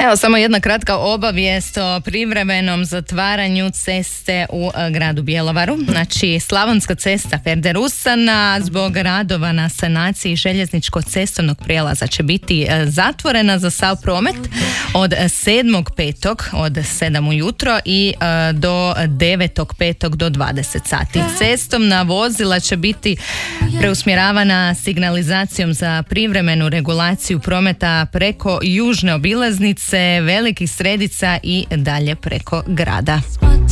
Evo samo jedna kratka obavijest o privremenom zatvaranju ceste u gradu Bjelovaru. Znači, Slavonska cesta Ferderusana zbog radova na sanaciji željezničko-cestovnog prijelaza će biti zatvorena za sav promet od 7.5. od 7 ujutro i do 9.5. do 20 sati. Cestovna vozila će biti preusmjeravana signalizacijom za privremenu regulaciju prometa preko južne obilaznice, Velikih Sredica i dalje preko grada.